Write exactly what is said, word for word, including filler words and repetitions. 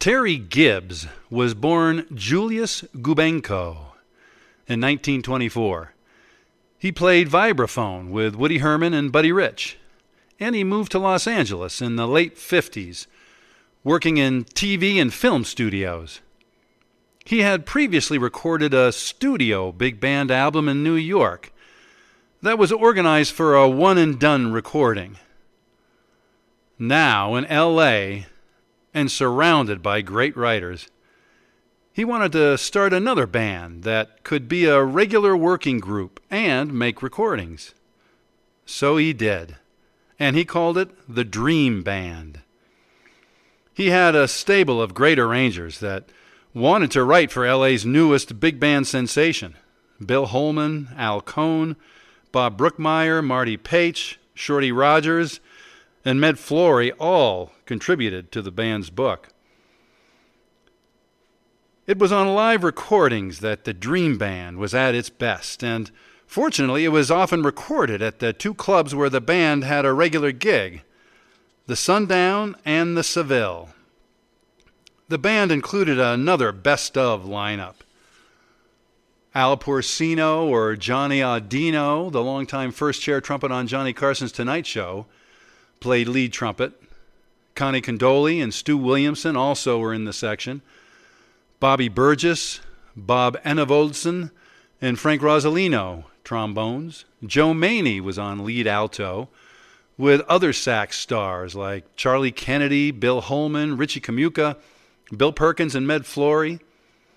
Terry Gibbs was born Julius Gubenko in nineteen twenty-four. He played vibraphone with Woody Herman and Buddy Rich, and he moved to Los Angeles in the late fifties, working in T V and film studios. He had previously recorded a studio big band album in New York that was organized for a one-and-done recording. Now in L A, and surrounded by great writers, he wanted to start another band that could be a regular working group and make recordings. So he did, and he called it the Dream Band. He had a stable of great arrangers that wanted to write for L A's newest big band sensation: Bill Holman, Al Cohn, Bob Brookmeyer, Marty Paich, Shorty Rogers, and Med Flory all contributed to the band's book. It was on live recordings that the Dream Band was at its best, and fortunately it was often recorded at the two clubs where the band had a regular gig, the Sundown and the Seville. The band included another best-of lineup. Al Porcino, or Johnny Audino, the longtime first-chair trumpet on Johnny Carson's Tonight Show, played lead trumpet. Connie Condoli and Stu Williamson also were in the section. Bobby Burgess, Bob Enevoldsen, and Frank Rosalino, trombones. Joe Maney was on lead alto, with other sax stars like Charlie Kennedy, Bill Holman, Richie Kamuka, Bill Perkins, and Med Flory.